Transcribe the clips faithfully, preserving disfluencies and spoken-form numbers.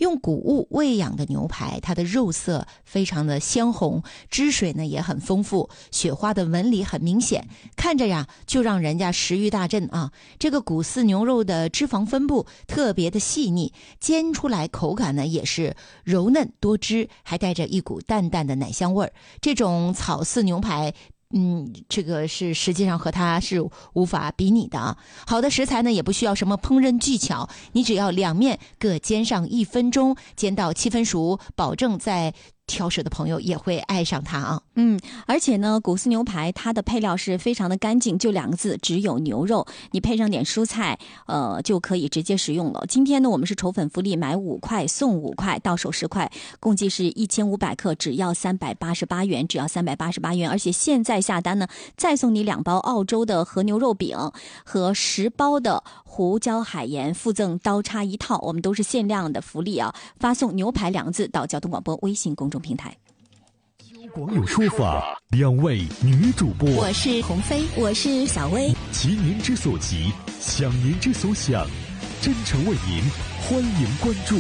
用谷物喂养的牛排，它的肉色非常的鲜红，汁水呢也很丰富，雪花的纹理很明显，看着呀就让人家食欲大振啊。这个谷饲牛肉的脂肪分布特别的细腻，煎出来口感呢也是柔嫩多汁，还带着一股淡淡的奶香味儿。这种草饲牛排嗯，这个是实际上和它是无法比拟的啊。好的食材呢，也不需要什么烹饪技巧，你只要两面各煎上一分钟，煎到七分熟，保证在挑食的朋友也会爱上它啊。 嗯，而且呢，谷饲牛排它的配料是非常的干净，就两个字，只有牛肉。你配上点蔬菜，呃，就可以直接食用了。今天呢，我们是筹粉福利，买五块送五块，到手十块，共计是一千五百克，只要三百八十八元，只要三百八十八元。而且现在下单呢，再送你两包澳洲的和牛肉饼和十包的胡椒海盐，附赠刀叉一套，我们都是限量的福利啊！发送牛排两个字到交通广播微信公众平台。 广有说法，两位女主播， 我是鸿飞， 我是小薇， 急您之所急，想您之所想，真诚为您，欢迎关注。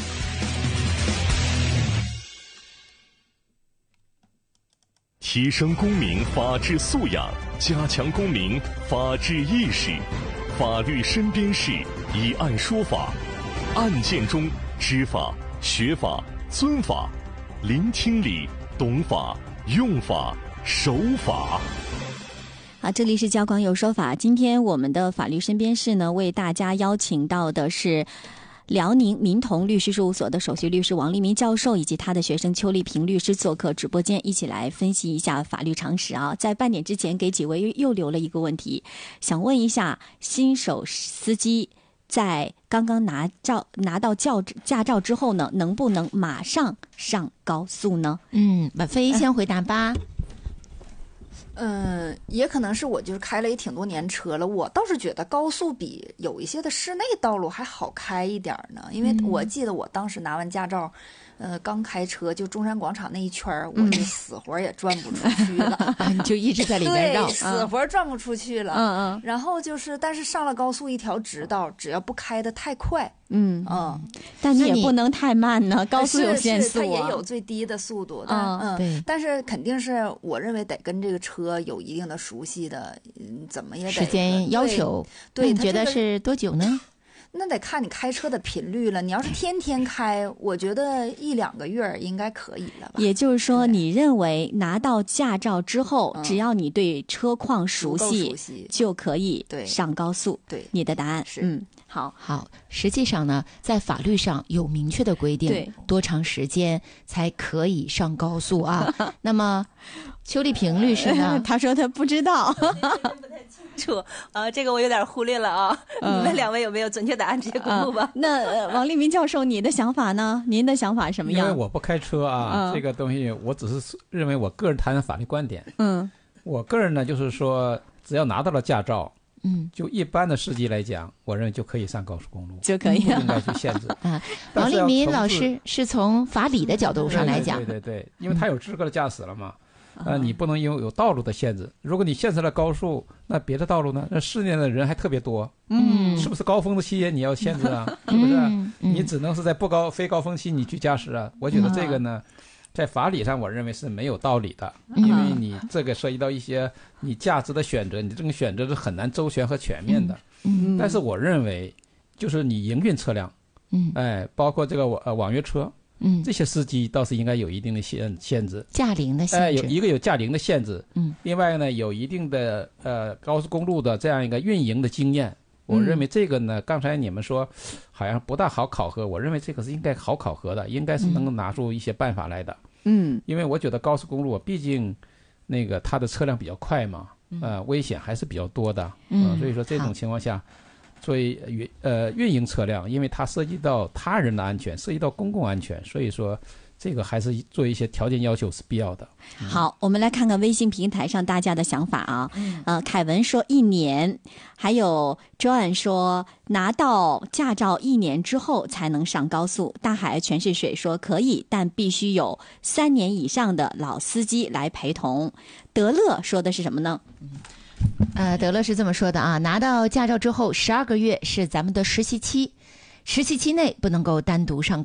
提升公民法治素养，加强公民法治意识。法律身边事，以案说法，案件中知法、学法、尊法，聆听理，懂法，用法，守法。 好，这里是交广有说法。今天我们的法律身边事呢，为大家邀请到的是辽宁民同律师事务所的首席律师王立民教授以及他的学生邱丽萍律师做客直播间，一起来分析一下法律常识啊。在半点之前给几位又留了一个问题，想问一下新手司机在刚刚拿照拿到驾驾照之后呢，能不能马上上高速呢？ 嗯，婉飞先回答吧。 嗯，也可能是我就是开了也挺多年车了，我倒是觉得高速比有一些的室内道路还好开一点呢，因为我记得我当时拿完驾照，呃，刚开车就中山广场那一圈儿，我就死活也转不出去了， 你就一直在里面绕， 对，死活转不出去了。 嗯嗯。 然后就是，但是上了高速一条直道，只要不开得太快， 嗯嗯， 但你也不能太慢呢，高速有限速啊， 它也有最低的速度， 嗯嗯， 对， 但是肯定是我认为得跟这个车有一定的熟悉的，嗯，怎么也得时间要求。 对， 你觉得是多久呢？ 那得看你开车的频率了。你要是天天开，我觉得一两个月应该可以了吧。 也就是说，你认为拿到驾照之后，嗯、只要你对车况熟悉， 熟悉就可以上高速。 对， 你的答案是嗯。好好，实际上呢，在法律上有明确的规定，多长时间才可以上高速啊？那么，邱丽萍律师呢？ 他说他不知道， 不太清楚啊，这个我有点忽略了啊。嗯、你们两位有没有准确答案？直接公布吧。 啊、那、呃、王立民教授，你的想法呢？您的想法什么样？ 因为我不开车啊，嗯、这个东西我只是认为我个人谈的法律观点。嗯，我个人呢，就是说，只要拿到了驾照。嗯，就一般的司机来讲，我认为就可以上高速公路， 就可以不应该去限制啊。王立民老师是从法理的角度上来讲， 对对 对, 对，因为他有资格的驾驶了嘛，嗯、呃，你不能因为有道路的限制。如果你限制了高速，那别的道路呢？那市内的人还特别多，嗯，是不是高峰的期间你要限制啊？是不是、啊嗯嗯？你只能是在不高非高峰期你去驾驶啊？我觉得这个呢。嗯在法理上我认为是没有道理的，因为你这个涉及到一些你价值的选择，你这种选择是很难周全和全面的。嗯，但是我认为就是你营运车辆，嗯，哎，包括这个呃网约车，嗯，这些司机倒是应该有一定的限限制， 驾龄的限制， 哎，有一个有驾龄的限制，嗯，另外呢有一定的呃高速公路的这样一个运营的经验。我认为这个呢，刚才你们说好像不大好考核，我认为这个是应该好考核的，应该是能够拿出一些办法来的。嗯，因为我觉得高速公路毕竟那个它的车辆比较快嘛，呃，危险还是比较多的。嗯，呃、所以说这种情况下，作为运呃运营车辆，因为它涉及到他人的安全，涉及到公共安全，所以说。这个还是做一些条件要求是必要的。 嗯、好，我们来看看微信平台上大家的想法啊。嗯、呃，凯文说一年，还有 Joan 说拿到驾照一年之后才能上高速。大海全是水说可以，但必须有三年以上的老司机来陪同。德乐说的是什么呢？ 呃，德乐是这么说的啊，拿到驾照之后十二个月是咱们的实习期，实习期内不能够单独上